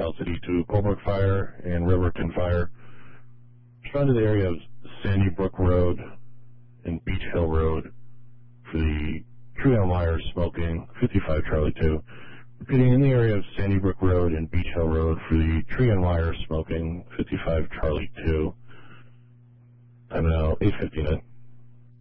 South City to Colebrook Fire and Riverton Fire. Respond to the area of Sandy Brook Road and Beach Hill Road for the True Elm Wire smoking, 55 Charlie 2. Repeating, in the area of Sandy Brook Road and Beach Hill Road for the Tree and Wire smoking, 55 Charlie 2. Time now 8:59.